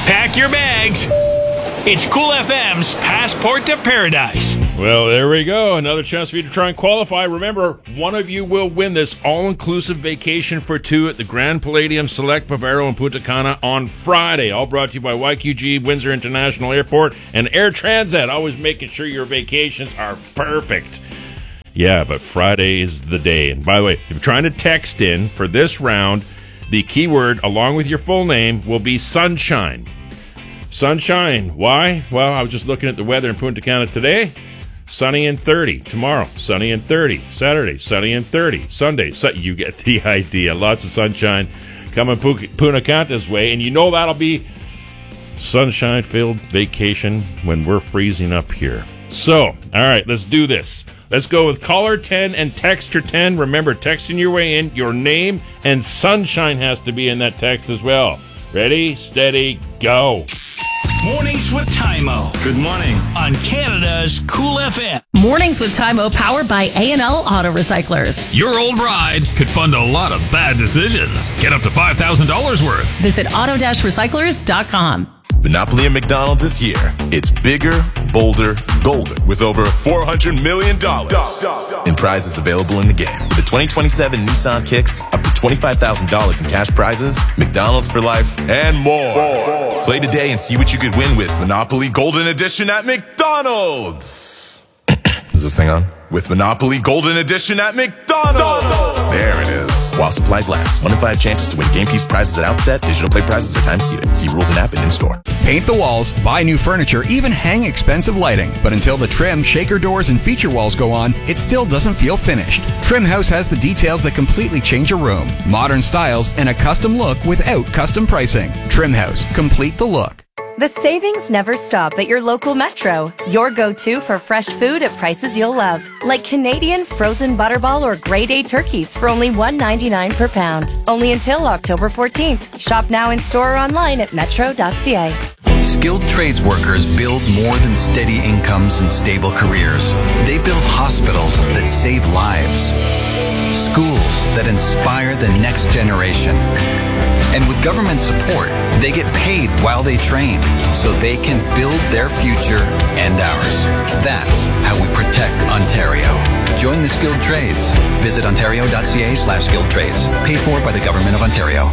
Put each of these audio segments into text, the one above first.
Pack your bags. It's Cool FM's Passport to Paradise. Well, there we go. Another chance for you to try and qualify. Remember, one of you will win this all-inclusive vacation for two at the Grand Palladium Select Bavaro in Punta Cana on Friday. All brought to you by YQG, Windsor International Airport, and Air Transat. Always making sure your vacations are perfect. Yeah, but Friday is the day. And by the way, if you're trying to text in for this round, the keyword, along with your full name, will be sunshine. Sunshine. Why? Well, I was just looking at the weather in Punta Cana today. Sunny and 30. Tomorrow, sunny and 30. Saturday, sunny and 30. Sunday, you get the idea. Lots of sunshine coming Punta Cana's way. And you know that'll be sunshine-filled vacation when we're freezing up here. So, all right, let's do this. Let's go with caller 10 and texter 10. Remember, texting your way in, your name and sunshine has to be in that text as well. Ready, steady, go. Mornings with Tymo. Good morning. On Canada's Cool FM. Mornings with Tymo, powered by A&L Auto Recyclers. Your old ride could fund a lot of bad decisions. Get up to $5,000 worth. Visit auto-recyclers.com. Monopoly at McDonald's is here. It's bigger, bolder, golden, with over $400 million in prizes available in the game. With the 2027 Nissan Kicks, up to $25,000 in cash prizes, McDonald's for life, and more. Play today and see what you could win with Monopoly Golden Edition at McDonald's. Is this thing on? With Monopoly Golden Edition at McDonald's. There it is. While supplies last. 1 in 5 chances to win game piece prizes at outset. Digital play prizes are time seated. See rules and app and in-store. Paint the walls, buy new furniture, even hang expensive lighting. But until the trim, shaker doors, and feature walls go on, it still doesn't feel finished. Trim House has the details that completely change a room. Modern styles and a custom look without custom pricing. Trim House. Complete the look. The savings never stop at your local Metro. Your go-to for fresh food at prices you'll love. Like Canadian frozen butterball or grade A turkeys for only $1.99 per pound. Only until October 14th. Shop now in store or online at metro.ca. Skilled trades workers build more than steady incomes and stable careers. They build hospitals that save lives. Schools that inspire the next generation. And with government support, they get paid while they train, so they can build their future and ours. That's how we protect Ontario. Join the skilled trades. Visit ontario.ca/skilled trades. Paid for by the Government of Ontario.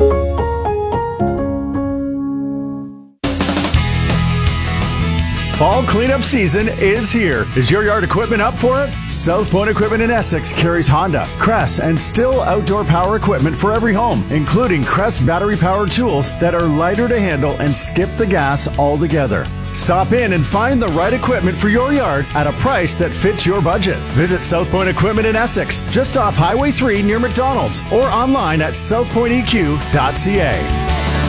Fall cleanup season is here. Is your yard equipment up for it? South Point Equipment in Essex carries Honda, Crest, and Stihl outdoor power equipment for every home, including Crest battery-powered tools that are lighter to handle and skip the gas altogether. Stop in and find the right equipment for your yard at a price that fits your budget. Visit South Point Equipment in Essex, just off Highway 3 near McDonald's, or online at southpointeq.ca.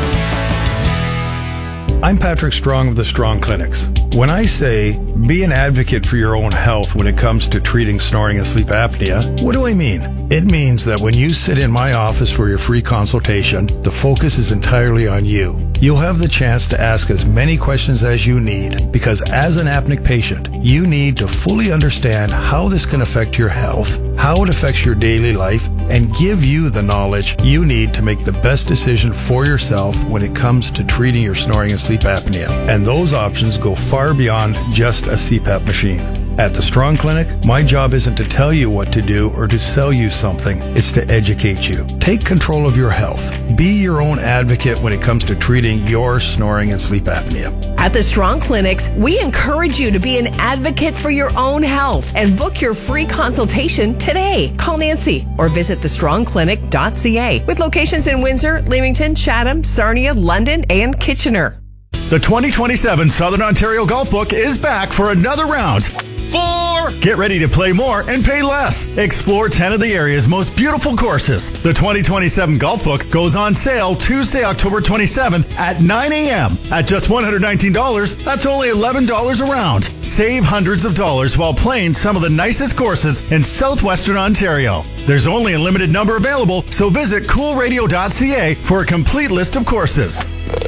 I'm Patrick Strong of the Strong Clinics. When I say be an advocate for your own health when it comes to treating snoring and sleep apnea, what do I mean? It means that when you sit in my office for your free consultation, the focus is entirely on you. You'll have the chance to ask as many questions as you need, because as an apneic patient, you need to fully understand how this can affect your health, how it affects your daily life, and give you the knowledge you need to make the best decision for yourself when it comes to treating your snoring and sleep apnea. And those options go far beyond just a CPAP machine. At the Strong Clinic, my job isn't to tell you what to do or to sell you something. It's to educate you. Take control of your health. Be your own advocate when it comes to treating your snoring and sleep apnea. At the Strong Clinics, we encourage you to be an advocate for your own health and book your free consultation today. Call Nancy or visit thestrongclinic.ca with locations in Windsor, Leamington, Chatham, Sarnia, London, and Kitchener. The 2027 Southern Ontario Golf Book is back for another round. 4. Get ready to play more and pay less. Explore 10 of the area's most beautiful courses. The 2027 Golf Book goes on sale Tuesday, October 27th at 9 a.m. At just $119, that's only $11 a round. Save hundreds of dollars while playing some of the nicest courses in southwestern Ontario. There's only a limited number available, so visit coolradio.ca for a complete list of courses.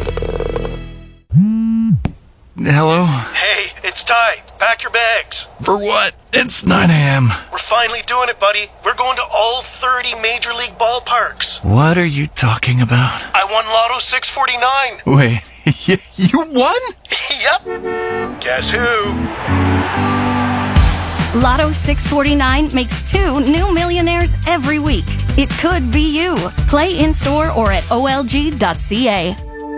Hello? Hey, it's Ty. Pack your bags. For what? It's 9 a.m. We're finally doing it, buddy. We're going to all 30 Major League ballparks. What are you talking about? I won Lotto 649. Wait, You won? Yep. Guess who? Lotto 649 makes 2 new millionaires every week. It could be you. Play in-store or at olg.ca.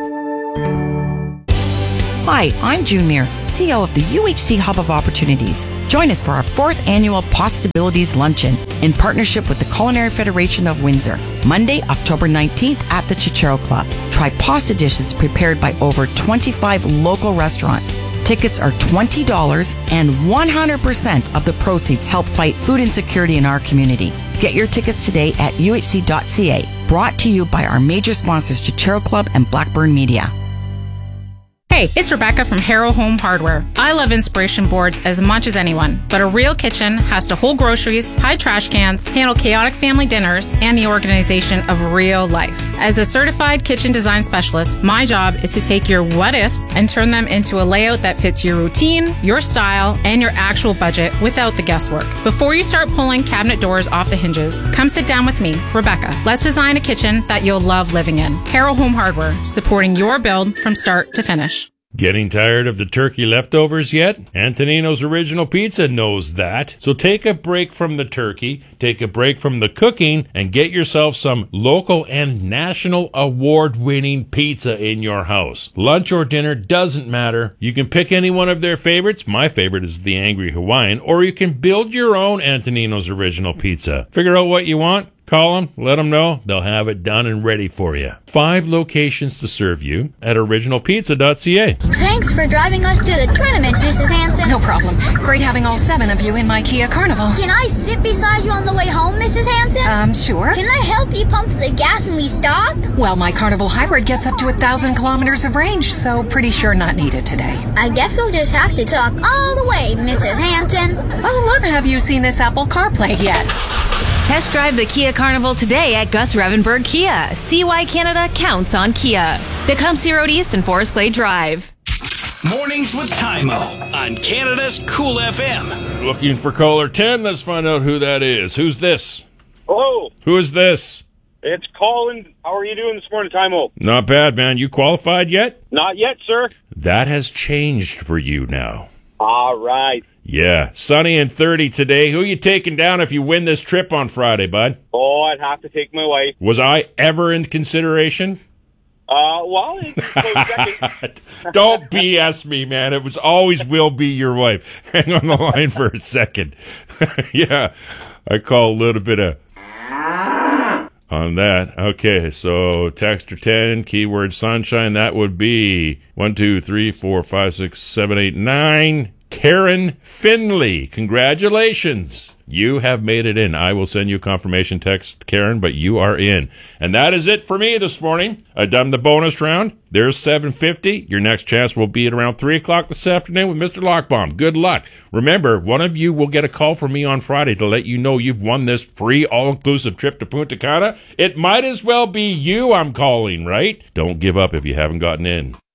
Hi, I'm June Muir, CEO of the UHC Hub of Opportunities. Join us for our 4th annual Possibilities Luncheon in partnership with the Culinary Federation of Windsor, Monday, October 19th at the Chichero Club. Try pasta dishes prepared by over 25 local restaurants. Tickets are $20 and 100% of the proceeds help fight food insecurity in our community. Get your tickets today at uhc.ca. Brought to you by our major sponsors, Chichero Club and Blackburn Media. Hey, it's Rebecca from Harrow Home Hardware. I love inspiration boards as much as anyone, but a real kitchen has to hold groceries, hide trash cans, handle chaotic family dinners, and the organization of real life. As a certified kitchen design specialist, my job is to take your what ifs and turn them into a layout that fits your routine, your style, and your actual budget without the guesswork. Before you start pulling cabinet doors off the hinges, come sit down with me, Rebecca. Let's design a kitchen that you'll love living in. Harrow Home Hardware, supporting your build from start to finish. Getting tired of the turkey leftovers yet? Antonino's Original Pizza knows that. So take a break from the turkey, take a break from the cooking, and get yourself some local and national award-winning pizza in your house. Lunch or dinner doesn't matter. You can pick any one of their favorites. My favorite is the Angry Hawaiian, or you can build your own Antonino's Original Pizza. Figure out what you want. Call them, let them know. They'll have it done and ready for you. 5 locations to serve you at originalpizza.ca. Thanks for driving us to the tournament, Mrs. Hanson. No problem. Great having all 7 of you in my Kia Carnival. Can I sit beside you on the way home, Mrs. Hanson? Sure. Can I help you pump the gas when we stop? Well, my Carnival Hybrid gets up to 1,000 kilometers of range, so pretty sure not needed today. I guess we'll just have to talk all the way, Mrs. Hanson. Oh, look, have you seen this Apple CarPlay yet? Test drive the Kia Carnival today at Gus Revenberg Kia. See why Canada counts on Kia. Tecumseh Road East and Forest Glade Drive. Mornings with Tymo on Canada's Cool FM. Looking for caller 10. Let's find out who that is. Who's this? Hello. Who is this? It's Colin. How are you doing this morning, Tymo? Not bad, man. You qualified yet? Not yet, sir. That has changed for you now. All right. Yeah. Sunny and 30 today. Who you taking down if you win this trip on Friday, bud? Oh, I'd have to take my wife. Was I ever in consideration? Well, Don't BS me, man. It was always will be your wife. Hang on the line for a second. Yeah. I call a little bit of on that. Okay, so Texter 10, keyword sunshine. That would be 1, 2, 3, 4, 5, 6, 7, 8, 9. Karen Finley. Congratulations. You have made it in. I will send you a confirmation text, Karen, but you are in. And that is it for me this morning. I've done the bonus round. There's 750. Your next chance will be at around 3 o'clock this afternoon with Mr. Lockbaum. Good luck. Remember, one of you will get a call from me on Friday to let you know you've won this free all-inclusive trip to Punta Cana. It might as well be you I'm calling, right? Don't give up if you haven't gotten in.